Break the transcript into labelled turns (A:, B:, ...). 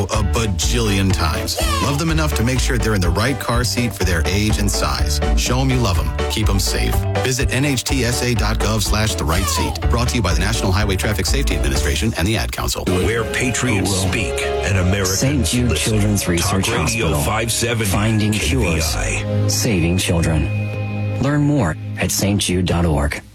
A: a bajillion times. Love them enough to make sure they're in the right car seat for their age and size. Show them you love them. Keep them safe. Visit nhtsa.gov/the right seat. Brought to you by the National Highway Traffic Safety Administration and the Ad Council.
B: Where patriots speak and Americans
C: St. Jude
B: listen.
C: Children's Research
B: Talk Radio
C: Hospital.
B: 570
C: Finding
B: KVI.
C: cures. Saving children. Learn more at stjude.org.